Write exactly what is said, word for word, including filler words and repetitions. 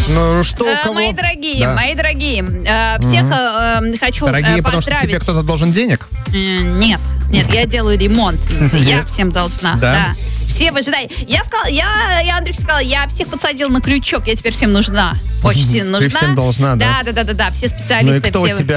Ну, что, Э, кого? Мои дорогие, Да. мои дорогие, э, всех э, э, хочу э, Дорогие, потому что поздравить. тебе кто-то должен денег? М, Нет, нет, я делаю ремонт. Я всем должна. Да? Да. Все в ожидании. Я сказала, я, я Андрюхе сказала, я всех подсадила на крючок, я теперь всем нужна. Очень сильно Ты нужна. всем должна, да? Да, да, да, да, да. Все Ну и специалисты, кто у все. тебя